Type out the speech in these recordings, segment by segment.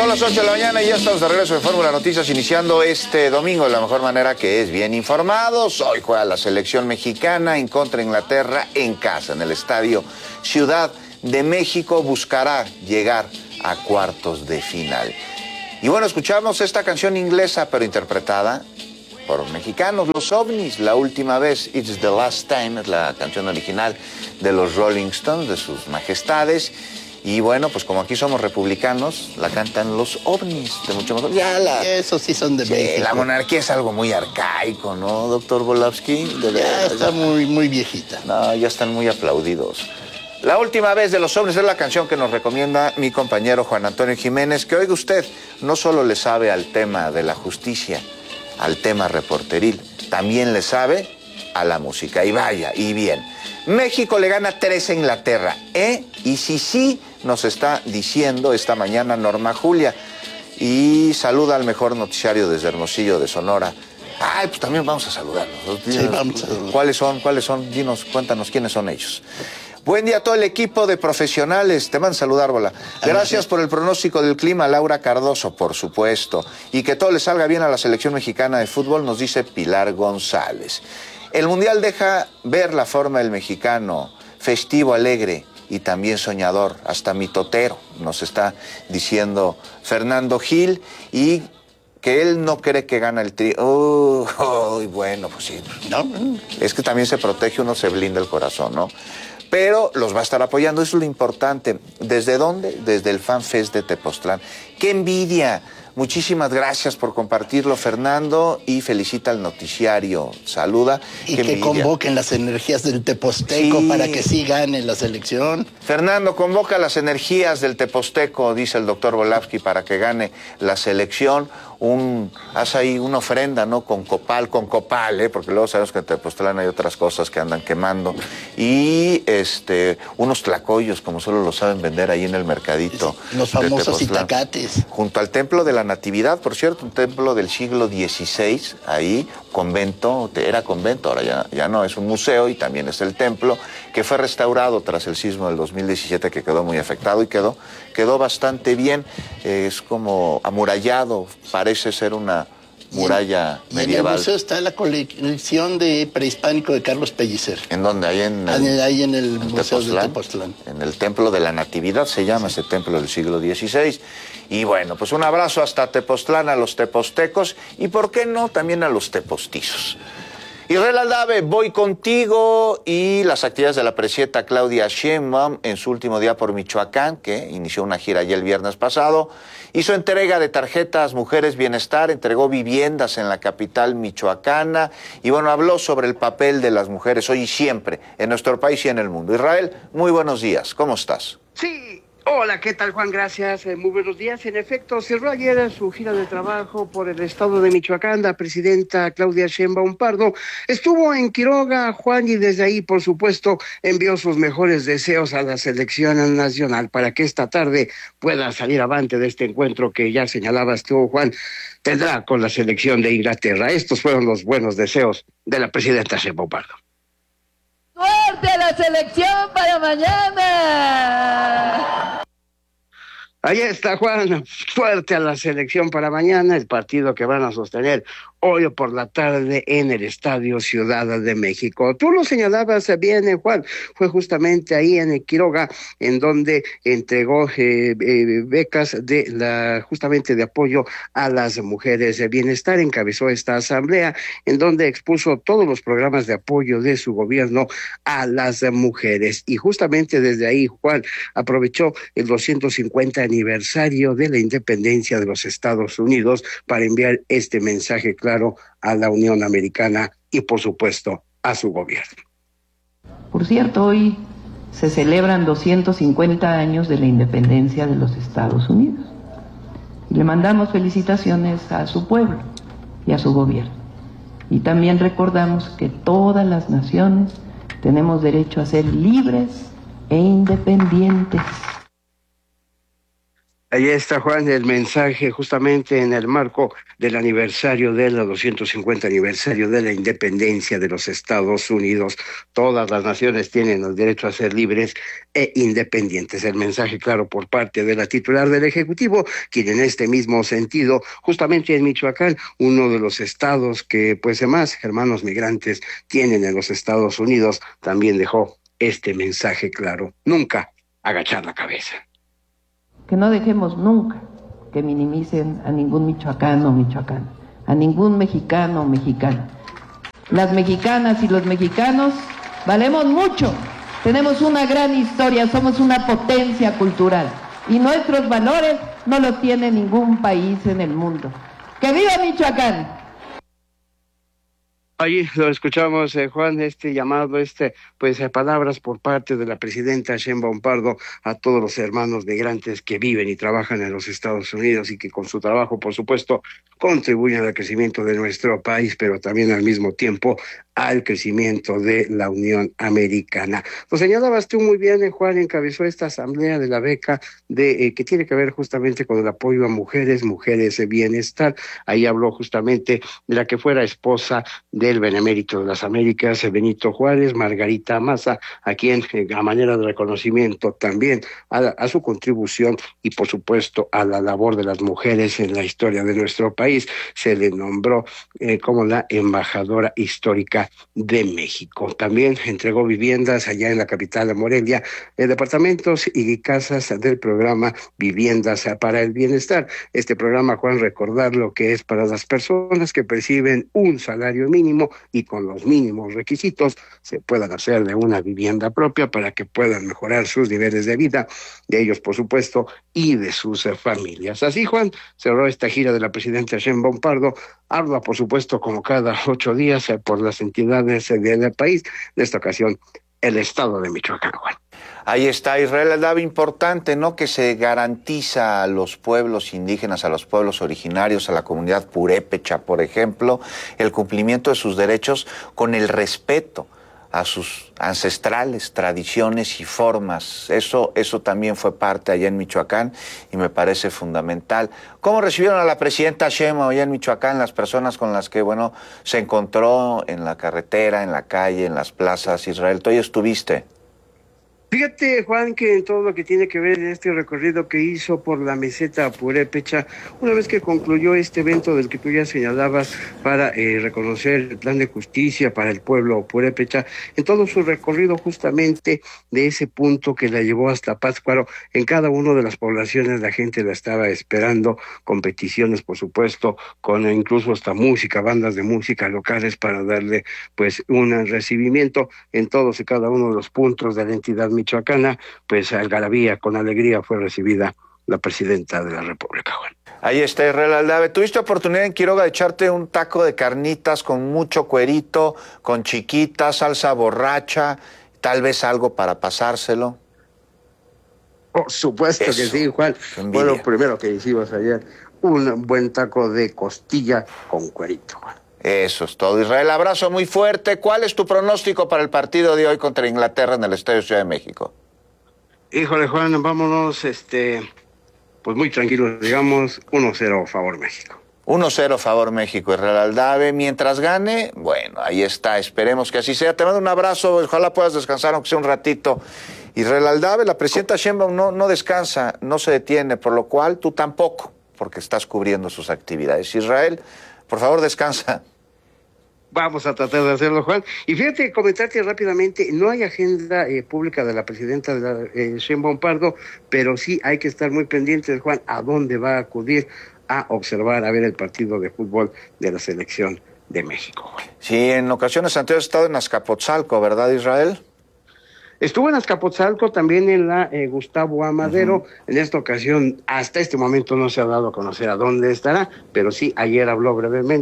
Son las 8 de la mañana y ya estamos de regreso de Fórmula Noticias, iniciando este domingo de la mejor manera, que es bien informados. Hoy juega la selección mexicana en contra de Inglaterra en casa, en el estadio Ciudad de México. Buscará llegar a cuartos de final. Y bueno, escuchamos esta canción inglesa, pero interpretada por mexicanos, los OVNIs. La última vez, It's the Last Time, es la canción original de los Rolling Stones, de sus majestades. Y bueno, pues como aquí somos republicanos, la cantan los OVNIs, de mucho mejor. Esos sí son de México. La monarquía es algo muy arcaico, ¿no, doctor Volavsky? Ya está muy viejita. No, ya están muy aplaudidos. La última vez de los OVNIs es la canción que nos recomienda mi compañero Juan Antonio Jiménez, que oiga usted, no solo le sabe al tema de la justicia, al tema reporteril, también le sabe a la música. Y vaya, y bien. México le gana 3 a Inglaterra, Y sí, nos está diciendo esta mañana Norma Julia. Y saluda al mejor noticiario desde Hermosillo de Sonora. Ay, pues también vamos a saludarlos. Sí, vamos a saludar. ¿Cuáles son? Dinos, cuéntanos quiénes son ellos. Buen día a todo el equipo de profesionales. Te mando a saludar, Bola. Gracias por el pronóstico del clima, Laura Cardoso, por supuesto. Y que todo le salga bien a la selección mexicana de fútbol, nos dice Pilar González. El Mundial deja ver la forma del mexicano, festivo, alegre y también soñador, hasta mitotero, nos está diciendo Fernando Gil, y que él no cree que gana el tri. Bueno, pues sí. No. Es que también se protege, uno se blinda el corazón, ¿no? Pero los va a estar apoyando, eso es lo importante. ¿Desde dónde? Desde el FanFest de Tepoztlán. ¡Qué envidia! Muchísimas gracias por compartirlo, Fernando, y felicita al noticiario. Saluda. Y que convoquen las energías del Teposteco, sí, para que sí gane la selección. Fernando, convoca las energías del Teposteco, dice el doctor Volavsky, para que gane la selección. Haz ahí una ofrenda, ¿no? Con copal, porque luego sabemos que en Tepoztlán hay otras cosas que andan quemando. Y unos tlacoyos, como solo lo saben vender ahí en el mercadito. Los famosos itacates. Junto al Templo de la Natividad, por cierto, un templo del siglo XVI, ahí, convento, era convento, ahora ya no, es un museo y también es el templo, que fue restaurado tras el sismo del 2017, que quedó muy afectado y quedó bastante bien. Es como amurallado, parece ser una muralla medieval. En el museo está la colección de prehispánico de Carlos Pellicer. ¿En dónde? Ahí en el Museo de Tepoztlán. En el Templo de la Natividad se llama, ese templo del siglo XVI. Y bueno, pues un abrazo hasta Tepoztlán, a los tepostecos, y por qué no, también a los tepostizos. Israel Aldave, voy contigo. Y las actividades de la presidenta Claudia Sheinbaum en su último día por Michoacán, que inició una gira ya el viernes pasado, hizo entrega de tarjetas Mujeres Bienestar, entregó viviendas en la capital michoacana y bueno, habló sobre el papel de las mujeres hoy y siempre en nuestro país y en el mundo. Israel, muy buenos días, ¿cómo estás? Sí. Hola, ¿qué tal, Juan? Gracias, muy buenos días. En efecto, cerró ayer su gira de trabajo por el estado de Michoacán. La presidenta Claudia Sheinbaum Pardo estuvo en Quiroga, Juan, y desde ahí, por supuesto, envió sus mejores deseos a la selección nacional para que esta tarde pueda salir avante de este encuentro que ya señalabas tú, Juan, tendrá con la selección de Inglaterra. Estos fueron los buenos deseos de la presidenta Sheinbaum Pardo. ¡Suerte a la selección para mañana! Ahí está, Juan. Suerte a la selección para mañana, el partido que van a sostener hoy por la tarde en el Estadio Ciudad de México. Tú lo señalabas bien, Juan. Fue justamente ahí en Quiroga en donde entregó becas justamente de apoyo a las mujeres de bienestar. Encabezó esta asamblea en donde expuso todos los programas de apoyo de su gobierno a las mujeres. Y justamente desde ahí, Juan, aprovechó el 250 aniversario de la independencia de los Estados Unidos para enviar este mensaje claro a la Unión Americana y, por supuesto, a su gobierno. Por cierto, hoy se celebran 250 años de la independencia de los Estados Unidos. Y le mandamos felicitaciones a su pueblo y a su gobierno. Y también recordamos que todas las naciones tenemos derecho a ser libres e independientes. Ahí está, Juan, el mensaje justamente en el marco del aniversario del 250 aniversario de la independencia de los Estados Unidos. Todas las naciones tienen el derecho a ser libres e independientes. El mensaje claro por parte de la titular del Ejecutivo, quien en este mismo sentido, justamente en Michoacán, uno de los estados que pues más hermanos migrantes tienen en los Estados Unidos, también dejó este mensaje claro: nunca agachar la cabeza. Que no dejemos nunca que minimicen a ningún michoacano o michoacana, a ningún mexicano o mexicana. Las mexicanas y los mexicanos valemos mucho, tenemos una gran historia, somos una potencia cultural y nuestros valores no los tiene ningún país en el mundo. ¡Que viva Michoacán! Ahí lo escuchamos, Juan, este llamado, palabras por parte de la presidenta Sheinbaum Pardo a todos los hermanos migrantes que viven y trabajan en los Estados Unidos y que con su trabajo, por supuesto, contribuyen al crecimiento de nuestro país, pero también al mismo tiempo al crecimiento de la Unión Americana. Lo señalabas tú muy bien, Juan, encabezó esta asamblea de la beca que tiene que ver justamente con el apoyo a mujeres bienestar. Ahí habló justamente de la que fuera esposa del benemérito de las Américas, Benito Juárez, Margarita Maza, a quien a manera de reconocimiento también a su contribución y por supuesto a la labor de las mujeres en la historia de nuestro país, se le nombró como la embajadora histórica de México. También entregó viviendas allá en la capital de Morelia, departamentos y casas del programa Viviendas para el Bienestar. Este programa, Juan, recordar lo que es para las personas que perciben un salario mínimo y con los mínimos requisitos se puedan hacer de una vivienda propia para que puedan mejorar sus niveles de vida, de ellos por supuesto, y de sus familias. Así, Juan, cerró esta gira de la presidenta Sheinbaum Pardo. Habla, por supuesto, como cada 8 días por las entidades del país, en esta ocasión el estado de Michoacán, Juan. Ahí está, Israel Aldave, importante, ¿no? Que se garantiza a los pueblos indígenas, a los pueblos originarios, a la comunidad purépecha, por ejemplo, el cumplimiento de sus derechos con el respeto a sus ancestrales tradiciones y formas. Eso también fue parte allá en Michoacán y me parece fundamental. ¿Cómo recibieron a la presidenta Sheinbaum allá en Michoacán las personas con las que, se encontró en la carretera, en la calle, en las plazas? Israel, tú ya estuviste. Fíjate, Juan, que en todo lo que tiene que ver en este recorrido que hizo por la meseta purépecha, una vez que concluyó este evento del que tú ya señalabas para reconocer el plan de justicia para el pueblo purépecha, en todo su recorrido justamente de ese punto que la llevó hasta Pátzcuaro, en cada una de las poblaciones la gente la estaba esperando, con peticiones, por supuesto, con incluso hasta música, bandas de música locales para darle pues un recibimiento en todos y cada uno de los puntos de la entidad michoacana, pues algarabía, con alegría fue recibida la presidenta de la República, Juan. Ahí está Israel Aldave. ¿Tuviste oportunidad en Quiroga de echarte un taco de carnitas con mucho cuerito, con chiquita, salsa borracha, tal vez algo para pasárselo? Por supuesto que sí, Juan. Fue lo primero que hicimos ayer, un buen taco de costilla con cuerito, Juan. Eso es todo, Israel. Abrazo muy fuerte. ¿Cuál es tu pronóstico para el partido de hoy contra Inglaterra en el Estadio Ciudad de México? Híjole, Juan, vámonos, pues muy tranquilos, digamos, 1-0 favor México. 1-0 favor México, Israel Aldave. Mientras gane, bueno, ahí está. Esperemos que así sea. Te mando un abrazo. Ojalá puedas descansar, aunque sea un ratito. Israel Aldave, la presidenta Sheinbaum no descansa, no se detiene, por lo cual tú tampoco, porque estás cubriendo sus actividades. Israel, por favor, descansa. Vamos a tratar de hacerlo, Juan. Y fíjate, comentarte rápidamente, no hay agenda pública de la presidenta de la Sheinbaum Pardo, pero sí hay que estar muy pendientes, Juan, a dónde va a acudir a observar, a ver el partido de fútbol de la selección de México, Juan. Sí, en ocasiones anteriores ha estado en Azcapotzalco, ¿verdad, Israel? Estuvo en Azcapotzalco, también en la Gustavo Amadero. En esta ocasión, hasta este momento no se ha dado a conocer a dónde estará, pero sí, ayer habló brevemente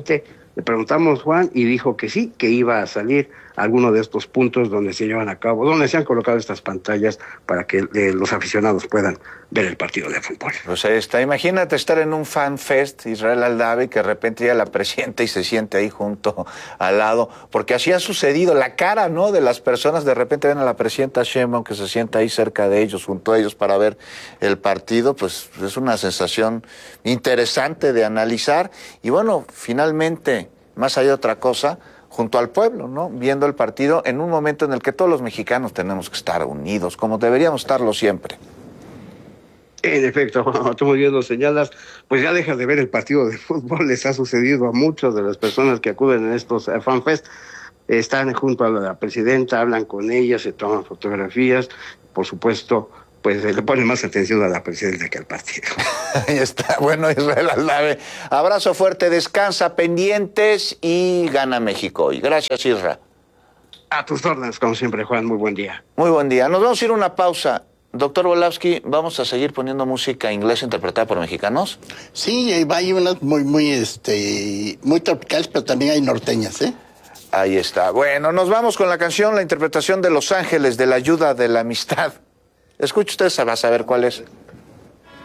Le preguntamos, Juan, y dijo que sí, que iba a salir a alguno de estos puntos donde se llevan a cabo, donde se han colocado estas pantallas para que los aficionados puedan ver el partido de fútbol. Pues ahí está. Imagínate estar en un fan fest, Israel Aldave, que de repente llega la presidenta y se siente ahí junto al lado, porque así ha sucedido. La cara, ¿no?, de las personas, de repente ven a la presidenta Sheinbaum que se sienta ahí cerca de ellos, junto a ellos para ver el partido, pues es una sensación interesante de analizar. Y bueno, finalmente, más allá de otra cosa, junto al pueblo, ¿no?, viendo el partido en un momento en el que todos los mexicanos tenemos que estar unidos, como deberíamos estarlo siempre. En efecto, tú muy bien lo señalas, pues ya dejas de ver el partido de fútbol. Les ha sucedido a muchas de las personas que acuden a estos FanFest. Están junto a la presidenta, hablan con ella, se toman fotografías, por supuesto, pues le ponen más atención a la presidenta que al partido. Ahí está, bueno, Israel Aldave, abrazo fuerte, descansa, pendientes y gana México hoy. Gracias, Isra. A tus órdenes, como siempre, Juan, muy buen día. Muy buen día. Nos vamos a ir a una pausa. Doctor Volowski, ¿vamos a seguir poniendo música inglesa interpretada por mexicanos? Sí, hay unas muy tropicales, pero también hay norteñas, ¿eh? Ahí está. Bueno, nos vamos con la canción, la interpretación de Los Ángeles, de la ayuda, de la amistad. Escuche usted, va a saber cuál es.